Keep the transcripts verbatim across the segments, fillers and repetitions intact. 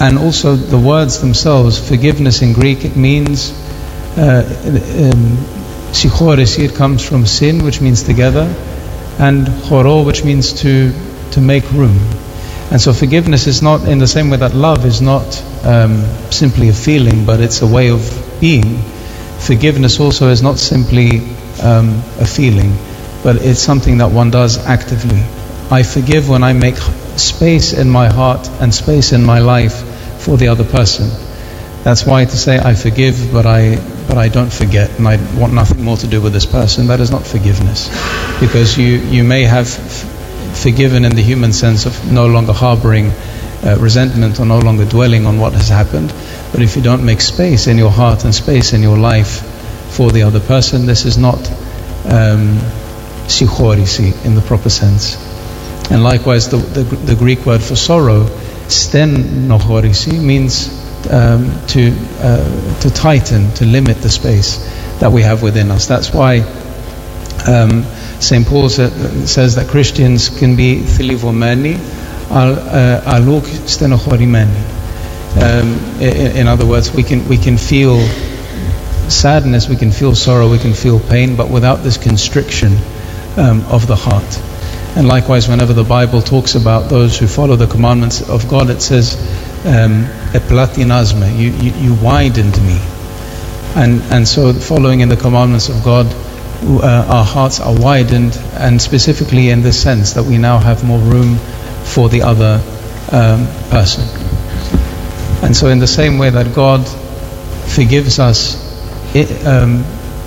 and also the words themselves, forgiveness in Greek, it means sichorisi, uh, um, it comes from sin, which means together, and choro, which means to to make room. And so forgiveness is not, in the same way that love is not um, simply a feeling, but it's a way of being. Forgiveness also is not simply um, a feeling, but it's something that one does actively. I forgive when I make space in my heart and space in my life for the other person. That's why to say I forgive, but I but I don't forget, and I want nothing more to do with this person, that is not forgiveness. Because you, you may have forgiven in the human sense of no longer harboring uh, resentment or no longer dwelling on what has happened. But if you don't make space in your heart and space in your life for the other person, this is not um, sichorisi in the proper sense. And likewise, the, the, the Greek word for sorrow, stenochorisi, means um, to uh, to tighten, to limit the space that we have within us. That's why um, Saint Paul sa- says that Christians can be thilivomeni aluk stenochorimeni. In, in other words, we can we can feel sadness, we can feel sorrow, we can feel pain, but without this constriction um, of the heart. And likewise, whenever the Bible talks about those who follow the commandments of God, it says, "Eplatinazme," you, you you widened me. And and so, following in the commandments of God, uh, our hearts are widened, and specifically in this sense that we now have more room for the other um, person. And so, in the same way that God forgives us it, um,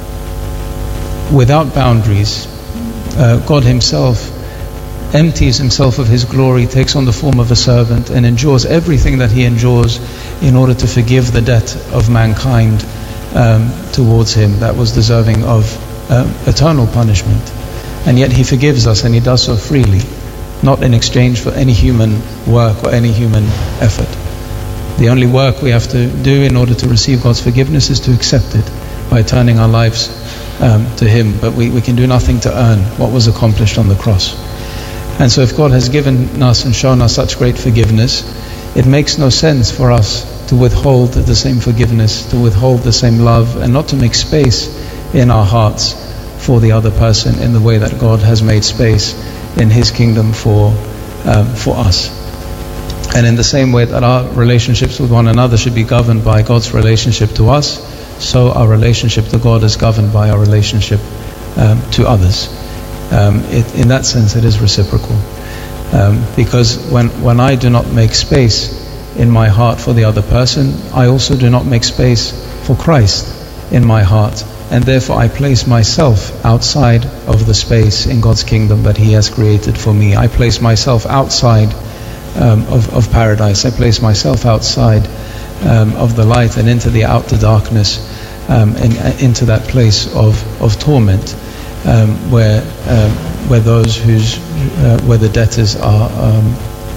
without boundaries, uh, God Himself empties Himself of His glory, takes on the form of a servant, and endures everything that He endures in order to forgive the debt of mankind um, towards Him that was deserving of uh, eternal punishment. And yet He forgives us, and He does so freely, not in exchange for any human work or any human effort. The only work we have to do in order to receive God's forgiveness is to accept it by turning our lives um, to Him. But we, we can do nothing to earn what was accomplished on the cross. And so if God has given us and shown us such great forgiveness, it makes no sense for us to withhold the same forgiveness, to withhold the same love, and not to make space in our hearts for the other person in the way that God has made space in His kingdom for um, for us. And in the same way that our relationships with one another should be governed by God's relationship to us, so our relationship to God is governed by our relationship um, to others. Um, it, in that sense, it is reciprocal. Um, because when, when I do not make space in my heart for the other person, I also do not make space for Christ in my heart. And therefore I place myself outside of the space in God's kingdom that He has created for me. I place myself outside um, of, of paradise. I place myself outside um, of the light and into the outer darkness, um, and uh, into that place of, of torment. Um, where um, where those whose uh, where the debtors are um,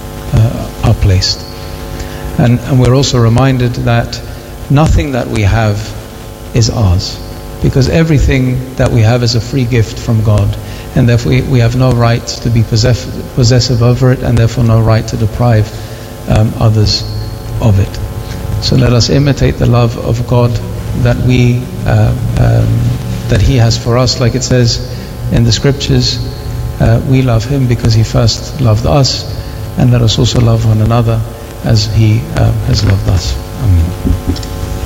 uh, are placed, and and we're also reminded that nothing that we have is ours, because everything that we have is a free gift from God, and therefore we, we have no right to be possess- possessive over it, and therefore no right to deprive um, others of it. So let us imitate the love of God that we. Uh, um, that He has for us, like it says in the scriptures, uh, we love Him because He first loved us, and let us also love one another as He uh, has loved us. Amen.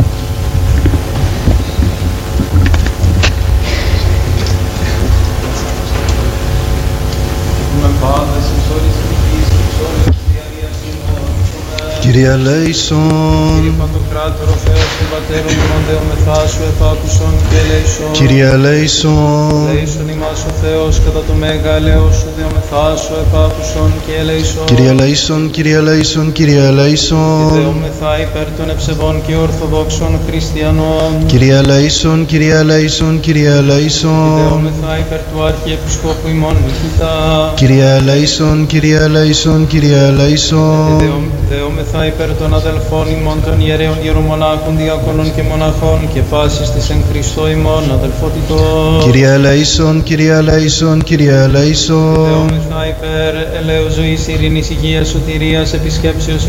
Kyrie eleison, Kyrie eleison, Kyrie eleison, Kyrie eleison, Kyrie eleison, Kyrie eleison, Kyrie eleison, Kyrie eleison, Kyrie eleison, Kyrie eleison, Kyrie eleison. Δεόμεθα υπέρ των αδελφών ημών των ιερέων ιερομονάχων, διακόνων και μοναχών και πάσης της εν Χριστώ ημών αδελφότητος. Kyrie eleison, Kyrie eleison, Kyrie eleison. Δεόμεθα υπέρ ελέους ζωής, ειρήνης, υγείας, σωτηρίας, επισκέψεως